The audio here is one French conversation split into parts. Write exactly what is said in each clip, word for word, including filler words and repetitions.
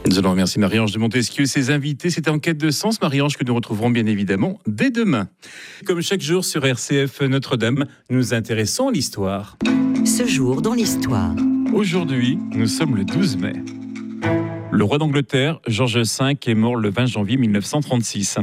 Nous allons remercier Marie-Ange de Montesquieu et ses invités. C'était En quête de sens, Marie-Ange, que nous retrouverons bien évidemment dès demain. Comme chaque jour sur R C F Notre-Dame, nous nous intéressons à l'histoire. Ce jour dans l'histoire. Aujourd'hui, nous sommes le douze mai. Le roi d'Angleterre, George cinq, est mort le vingt janvier mille neuf cent trente-six.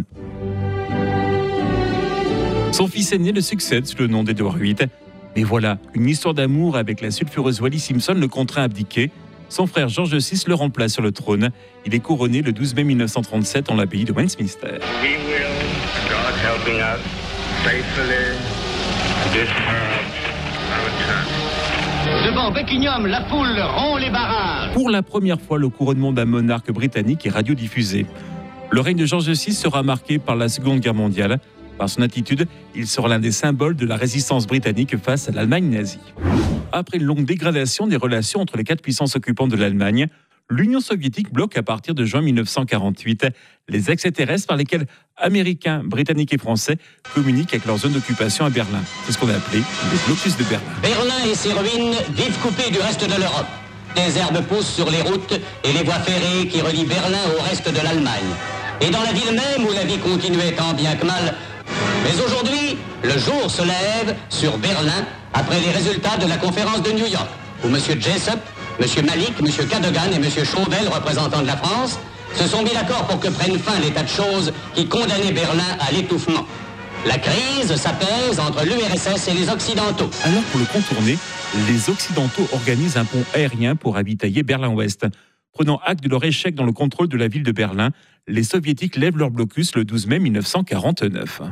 Son fils aîné le succède sous le nom d'Édouard huit. Mais voilà, une histoire d'amour avec la sulfureuse Wallis Simpson le contraint à abdiquer. Son frère George six le remplace sur le trône. Il est couronné le douze mai mille neuf cent trente-sept en l'abbaye de Westminster. We will, God helping us, faithfully discharge our task. Devant Buckingham, la foule rompt les barrages. Pour la première fois, le couronnement d'un monarque britannique est radiodiffusé. Le règne de George six sera marqué par la Seconde Guerre mondiale. Par son attitude, il sera l'un des symboles de la résistance britannique face à l'Allemagne nazie. Après une longue dégradation des relations entre les quatre puissances occupantes de l'Allemagne, l'Union soviétique bloque à partir de juin mille neuf cent quarante-huit les accès terrestres par lesquels Américains, Britanniques et Français communiquent avec leur zone d'occupation à Berlin. C'est ce qu'on a appelé le blocus de Berlin. Berlin et ses ruines vivent coupées du reste de l'Europe. Des herbes poussent sur les routes et les voies ferrées qui relient Berlin au reste de l'Allemagne. Et dans la ville même où la vie continuait tant bien que mal, mais aujourd'hui, le jour se lève sur Berlin après les résultats de la conférence de New York, où M. Jessup, M. Malik, M. Cadogan et M. Chauvel, représentants de la France, se sont mis d'accord pour que prenne fin l'état de choses qui condamnait Berlin à l'étouffement. La crise s'apaise entre l'U R S S et les Occidentaux. Alors, pour le contourner, les Occidentaux organisent un pont aérien pour ravitailler Berlin-Ouest. Prenant acte de leur échec dans le contrôle de la ville de Berlin, les Soviétiques lèvent leur blocus le douze mai mille neuf cent quarante-neuf.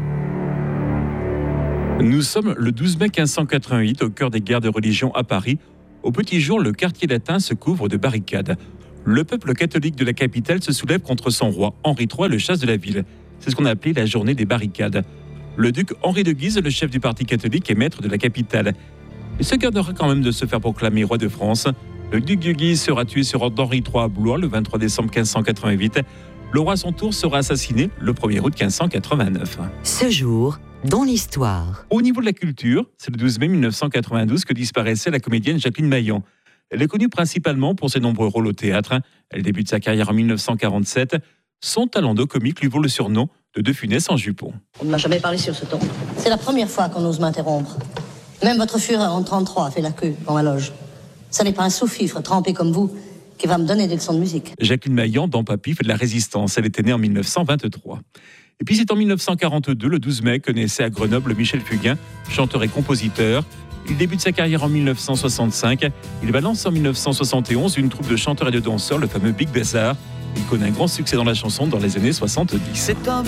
Nous sommes le douze mai quinze cent quatre-vingt-huit, au cœur des guerres de religion à Paris. Au petit jour, le quartier latin se couvre de barricades. Le peuple catholique de la capitale se soulève contre son roi. Henri trois le chasse de la ville. C'est ce qu'on a appelé la journée des barricades. Le duc Henri de Guise, le chef du parti catholique, est maître de la capitale. Il se gardera quand même de se faire proclamer roi de France. Le duc de Guise sera tué sur ordre d'Henri trois à Blois le vingt-trois décembre quinze cent quatre-vingt-huit. Le roi à son tour sera assassiné le premier août quinze cent quatre-vingt-neuf. Ce jour dans l'histoire. Au niveau de la culture, c'est le douze mai mille neuf cent quatre-vingt-douze que disparaissait la comédienne Jacqueline Maillan. Elle est connue principalement pour ses nombreux rôles au théâtre. Elle débute sa carrière en mille neuf cent quarante-sept. Son talent de comique lui vaut le surnom de De Funès en jupon. On ne m'a jamais parlé sur ce ton. C'est la première fois qu'on ose m'interrompre. Même votre Führer en trente-trois a fait la queue dans ma loge. Ça n'est pas un sous-fifre trempé comme vous qui va me donner des leçons de musique. Jacqueline Maillan, dans Papy, fait de la résistance. Elle était née en mille neuf cent vingt-trois. Et puis c'est en mille neuf cent quarante-deux, le douze mai, que naissait à Grenoble Michel Fugain, chanteur et compositeur. Il débute sa carrière en mille neuf cent soixante-cinq. Il va lancer en mille neuf cent soixante et onze une troupe de chanteurs et de danseurs, le fameux Big Bazar. Il connaît un grand succès dans la chanson dans les années soixante-dix. C'est un